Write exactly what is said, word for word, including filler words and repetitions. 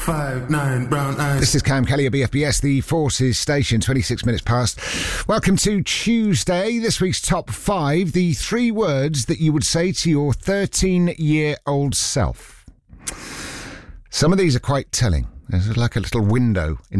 Five, nine, brown eyes. This is Cam Kelly at B F B S, the Forces Station, twenty-six minutes past. Welcome to Tuesday. This week's top five, the three words that you would say to your thirteen-year-old self. Some of these are quite telling. There's like a little window into